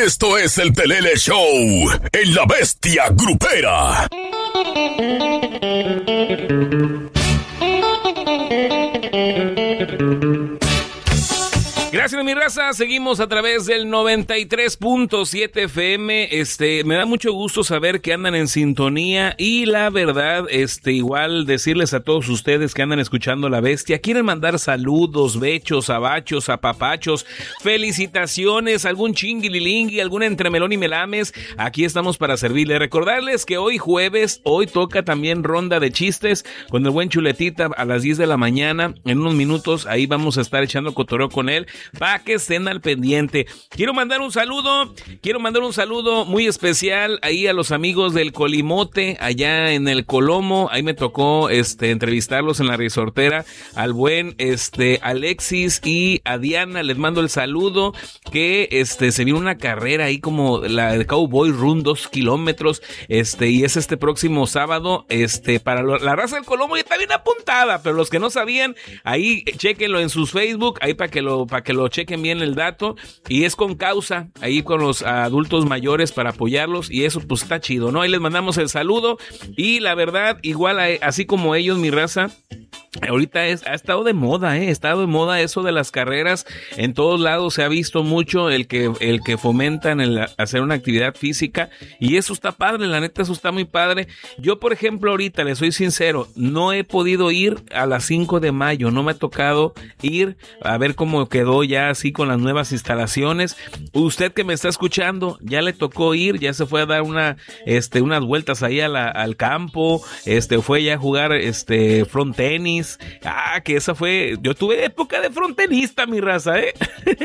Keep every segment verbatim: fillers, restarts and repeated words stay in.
Esto es el Pelele Show en La Bestia Grupera. Gracias, mi raza. Seguimos a través del noventa y tres punto siete F M. Este, me da mucho gusto saber que andan en sintonía y la verdad, este, igual decirles a todos ustedes que andan escuchando La Bestia, quieren mandar saludos, bechos, abachos, apapachos, felicitaciones, algún chinguililingui, algún entremelón y melames. Aquí estamos para servirles. Recordarles que hoy jueves, hoy toca también ronda de chistes con el buen Chuletita a las diez de la mañana. En unos minutos ahí vamos a estar echando cotorreo con él, para que estén al pendiente. Quiero mandar un saludo, quiero mandar un saludo muy especial ahí a los amigos del Colimote, allá en el Colomo. Ahí me tocó este entrevistarlos en la resortera, al buen este Alexis y a Diana. Les mando el saludo, que este se viene una carrera ahí como la de Cowboy Run, dos kilómetros, este, y es este próximo sábado, este, para lo, la raza del Colomo ya está bien apuntada, pero los que no sabían, ahí chequenlo en sus Facebook, ahí para que lo, para que lo chequen bien el dato, y es con causa, ahí con los adultos mayores para apoyarlos, y eso pues está chido, ¿no? Ahí les mandamos el saludo, y la verdad, igual a, así como ellos, mi raza, ahorita es, ha estado de moda, eh, ha estado de moda eso de las carreras. En todos lados se ha visto mucho el que, el que fomentan el hacer una actividad física, y eso está padre, la neta, eso está muy padre. Yo, por ejemplo, ahorita, les soy sincero, no he podido ir a las cinco de mayo, no me ha tocado ir a ver cómo quedó ya así con las nuevas instalaciones. Usted que me está escuchando, ya le tocó ir, ya se fue a dar una, este, unas vueltas ahí a la, al campo, este, fue ya a jugar, este, front tenis. Ah, que esa fue, yo tuve época de frontenista, mi raza, eh.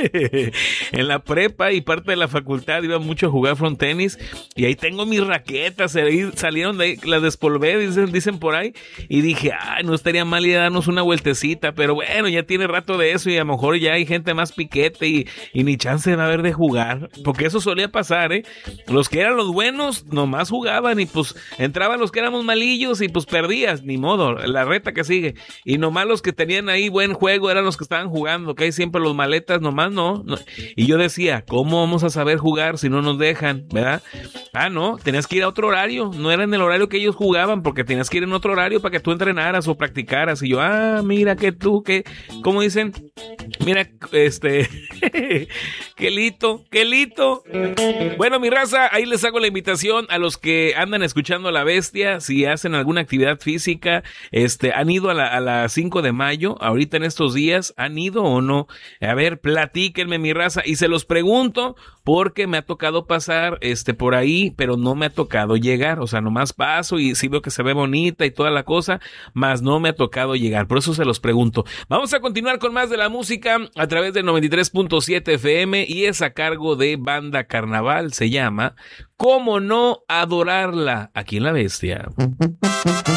En la prepa y parte de la facultad iba mucho a jugar front tenis, y ahí tengo mis raquetas, ahí salieron de ahí, las despolvé, dicen, dicen por ahí, y dije, ay, no estaría mal ir a darnos una vueltecita, pero bueno, ya tiene rato de eso, y a lo mejor ya hay gente más piquete, y, y ni chance va a haber de jugar, porque eso solía pasar, eh. Los que eran los buenos, nomás jugaban, y pues entraban los que éramos malillos, y pues perdías, ni modo, la reta que sigue. Y nomás los que tenían ahí buen juego eran los que estaban jugando, que hay siempre los maletas, nomás no, no. Y yo decía, ¿cómo vamos a saber jugar si no nos dejan, verdad? Ah, no, tenías que ir a otro horario, no era en el horario que ellos jugaban, porque tenías que ir en otro horario para que tú entrenaras o practicaras. Y yo, ah, mira que tú, que, ¿cómo dicen? Mira, este, qué lito, qué lito. Bueno, mi raza, ahí les hago la invitación a los que andan escuchando a La Bestia, si hacen alguna actividad física, este, han ido a la, a las cinco de mayo, ahorita en estos días, ¿han ido o no? A ver, platíquenme, mi raza, y se los pregunto porque me ha tocado pasar, este, por ahí, pero no me ha tocado llegar, o sea, nomás paso y sí veo que se ve bonita y toda la cosa, más no me ha tocado llegar, por eso se los pregunto. Vamos a continuar con más de la música a través del noventa y tres punto siete F M, y es a cargo de Banda Carnaval, se llama ¿Cómo no adorarla? Aquí en La Bestia.